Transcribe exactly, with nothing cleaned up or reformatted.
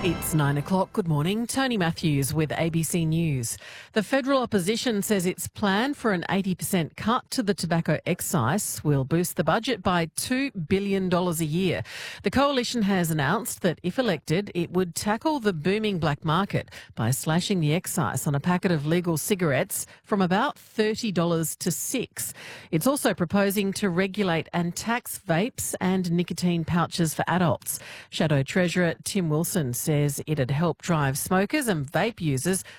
It's nine o'clock. Good morning. Tony Matthews with A B C News. The federal opposition says its plan for an eighty percent cut to the tobacco excise will boost the budget by two billion dollars a year. The coalition has announced that if elected, it would tackle the booming black market by slashing the excise on a packet of legal cigarettes from about thirty dollars to six dollars. It's also proposing to regulate and tax vapes and nicotine pouches for adults. Shadow Treasurer Tim Wilson says it'd help drive smokers and vape users